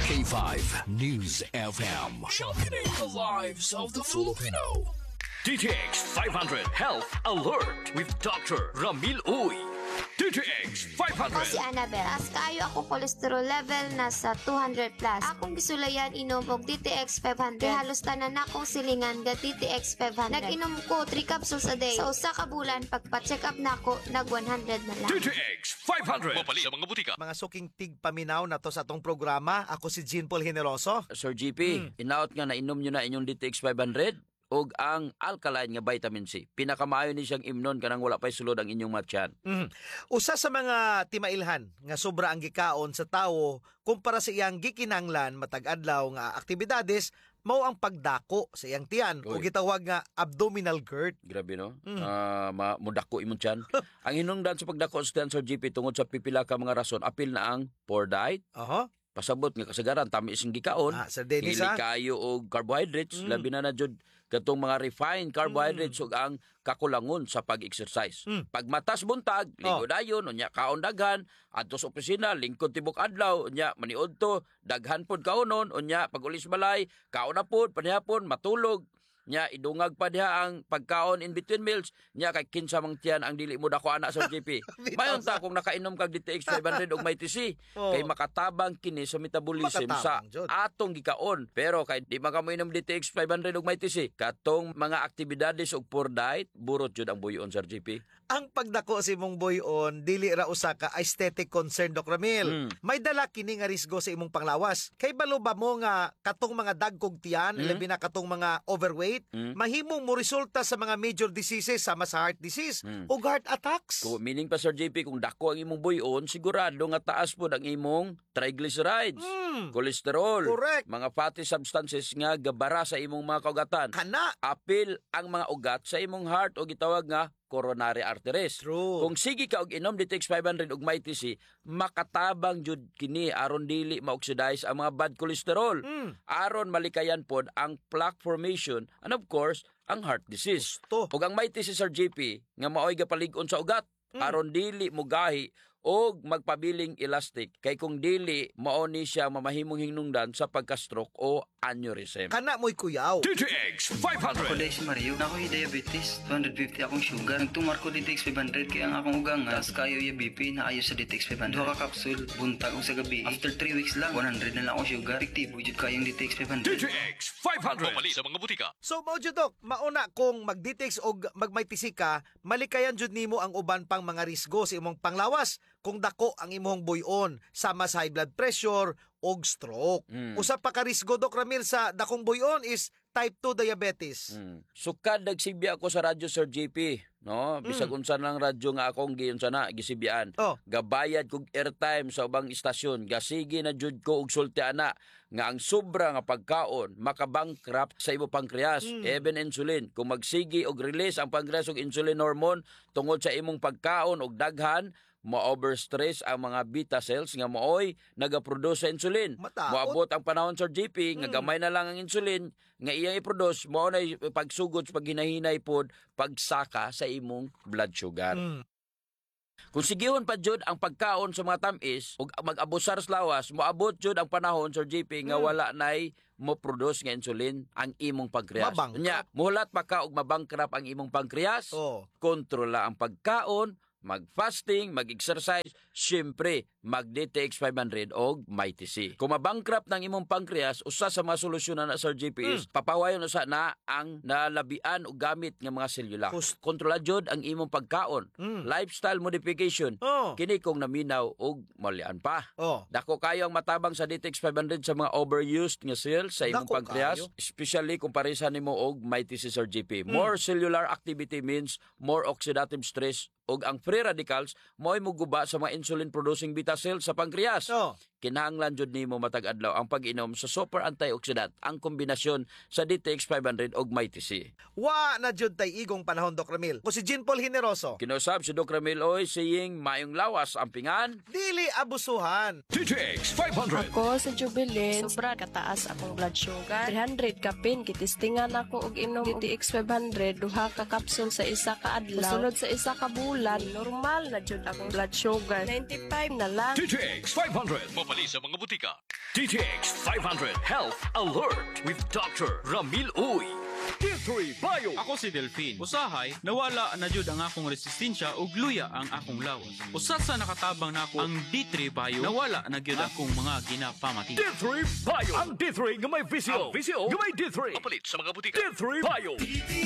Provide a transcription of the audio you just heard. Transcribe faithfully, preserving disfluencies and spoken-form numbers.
K five News F M. Sharpening the lives of the Filipino. D T X five hundred Health Alert with Doctor Ramil Uy. D T X five hundred. Ako si Annabel. As kayo ako cholesterol level nasa two hundred plus. Akong gisulayan inom og D T X five hundred. Kaya halos tanan akong silingan ga D T X five hundred. Nag-inom ko three capsules a day. Sa usa ka bulan pagpa-check up nako nag one hundred na lang. D T X five hundred. Mapali sa mga butika. Mga suking tigpaminaw na to sa atong programa. Ako si Jean Paul Generoso. Sir G P, mm. inaot nga na inom nyo na inyong D T X five hundred og ang alkaline nga vitamin C. Pinakamaayo ni siyang imnon kanang wala pay sulod ang inyong matyan. Mm. Usa sa mga timailhan nga sobra ang gikaon sa tawo kumpara sa iyang gikinanglan matag adlaw nga aktibidades mao ang pagdako sa iyang tiyan o gitawag nga abdominal GERD. Grabe no? Mm. Uh, ma mudako imong tiyan. Ang hinungdan sa pagdako sa tiyan, Sir G P, tungod sa pipila ka mga rason, apil na ang poor diet. Aha. Uh-huh. Pasabot nga kasagaran tamis ang gikaon. Ah, Sir Dennis, hili kayo og carbohydrates, mm. labi na na jud katong mga refined carbohydrates mm. ug ang kakulangon sa pag-exercise. Mm. Pag matas buntag, ligo dayon, unya kaon daghan, adto sa opisina, lingkod tibok adlaw, unya maniud to, daghan pod kaonon, unya pag ulis balay, kaon na pod, panihapon matulog. Nya idungag pa diha ang pagkaon in between meals, nya kay kinsa mang tiyan ang dili mo dako ana sa G P. Mayon ta kung nakainom kag D T X five hundred og may T C, oh. kay makatabang kini sa metabolism sa jod. Atong gikaon. Pero kay di man ka mo inom D T X five hundred og may T C, katong mga aktibidades og poor diet, burot jud ang buyon sa G P. Ang pagdako si mong buyon dili ra usa ka aesthetic concern, Doc Ramil. Mm. May dala kini nga risgo sa imong panglawas. Kay balo ba mo nga katong mga dagkog tiyan, mm. labi na katong mga overweight, Mm. mahimong mo resulta sa mga major diseases sama sa heart disease mm. o heart attacks. So, meaning pa Sir J P, kung dako ang imong buyon, sigurado nga taas po ang imong triglycerides, mm. cholesterol, correct. Mga fatty substances nga gabara sa imong mga kaugatan. Kana. Apil ang mga ugat sa imong heart o gitawag nga coronary arteries. True. Kung sige ka og inom D T X five hundred og may T C, makatabang jud kini aron dili ma-oxidize ang mga bad cholesterol. Mm. Aron malikayan pod ang plaque formation and of course, ang heart disease. Gusto. Ug ang may T C Sir J P nga maoy gapalig-on sa ugat, mm. aron dili mo gahi og magpabiling elastic kay kung dili mao ni siya mamahimong hinungdan sa pagka-stroke o aneurysm. Kana mo'y kuyaw. D T X five hundred. Ako si Mario, na ako'y diabetes, two fifty akong sugar. Nagtumar ko D T X five hundred kaya ang akong ugang nga, tas kayo yung B P na ayo sa D T X five hundred. Duha ka kapsul, buntag o sa gabi. After three weeks lang, one hundred na lang akong sugar. Efektibo jud kayong D T X five hundred. D T X five hundred. Mapali sa mga butika. So mao jud Dok, mauna kung mag-D T X og magmay T C ka, malikayan jud nimo ang uban pang mga risgo sa imong panglawas kung dako ang imong buyon sama sa high blood pressure og stroke. Mm. Usa pa ka risgo, Doc Ramil, sa dakong buyon is type two diabetes. Mm. Sukad nagsibi ako sa radyo, Sir J P, no? Bisag mm. unsa lang radyo nga akong giyon sana gisibian. Oh. Gabayad kog airtime sa ubang istasyon, gasigi na jud ko og sulti ana nga ang sobra nga pagkaon makabankrupt sa imo pancreas, mm. even insulin. Kung magsigi og release ang pancreas og insulin hormone tungod sa imong pagkaon og daghan, ma-overstress ang mga beta cells nga mooy nagaproduce sa insulin. Mataot. Moabot ang panahon sa G P nga gamay na lang ang insulin nga iyang i-produce, mao na pagsugod sa paghinahinay pod pagsaka sa imong blood sugar. Mm. Kung sigihon pa jud ang pagkaon sa mga tamis ug mag-abusar sa lawas, moabot jud ang panahon Sir J P nga mm. wala nay mo produce nga insulin ang imong pancreas. Nya, muhulat pa ka og mabangkrap ang imong pancreas. Oh. Kontrola ang pagkaon, mag-fasting, mag-exercise, syempre, mag-D T X five hundred o may T C. Kung mabankrupt ng imong pancreas, usa sa mga solusyon na Sir G P is, mm. papawayon usa na ang nalabian o gamit ng mga selula. Kontrola jud ang imong pagkaon. Mm. Lifestyle modification. Oh. Kini kung naminaw o malian pa. Oh. Dako kayo ang matabang sa D T X five hundred sa mga overused nga cells sa imong Dako pancreas, kayo. Especially kung parisan nimo og may T C Sir G P. Mm. More cellular activity means more oxidative stress og ang free radicals mo'y muguba sa mga insulin-producing beta cells sa pancreas. Oh. Kinahanglan jud nimo matag adlaw ang pag-inom sa super antioxidant, ang kombinasyon sa D T X five hundred og may T C. Wa na jud tay igong panahon, Doc Ramil. Ko si Jean Paul Generoso. Kinusab si Doc Ramil oy saying mayong lawas ang pingan, dili abusuhan. D T X five hundred. Ako sa Jubilin, sobra kataas akong blood sugar. three hundred kapin, kitistingan ako og inom D T X five hundred, duha ka kapsul sa isa ka adlaw. Sunod sa isa ka bulan, normal na jud akong blood sugar. ninety-five na lang. D T X five hundred. Kapalit sa mga butika. D T X five hundred Health Alert with Doctor Ramil Uy. D three Bio. Ako si Delphine. Usahay, nawala na jud ang akong resistensya ug luya ang akong lawas. Usa sa nakatabang nako ang D three Bio, nawala na gyud akong mga ginapamati. D three Bio. Ang D three nga may visio. Ang visio nga may D three. Kapalit sa mga butika. D three Bio.